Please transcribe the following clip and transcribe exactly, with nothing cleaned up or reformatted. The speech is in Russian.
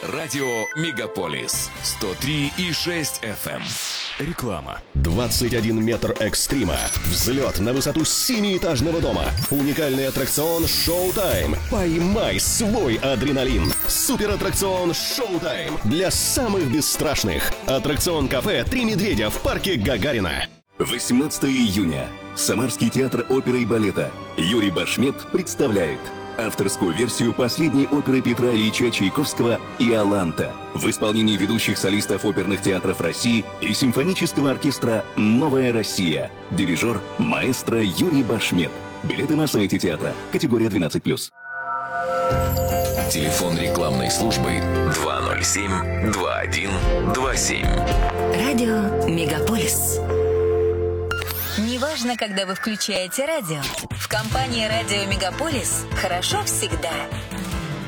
Радио Мегаполис сто три и шесть эф эм. Реклама. двадцать один метр экстрима. Взлет на высоту семиэтажного дома. Уникальный аттракцион «Шоу-тайм». Поймай свой адреналин. Суператтракцион «Шоу-тайм» для самых бесстрашных. Аттракцион кафе «Три медведя» в парке Гагарина. восемнадцатого июня. Самарский театр оперы и балета Юрий Башмет представляет авторскую версию последней оперы Петра Ильича Чайковского «Иоланта» в исполнении ведущих солистов оперных театров России и симфонического оркестра «Новая Россия». Дирижер маэстро Юрий Башмет. Билеты на сайте театра. Категория двенадцать плюс. Телефон рекламной службы два ноль семь два один два семь. Радио Мегаполис. Неважно, когда вы включаете радио. В компании «Радио Мегаполис» хорошо всегда.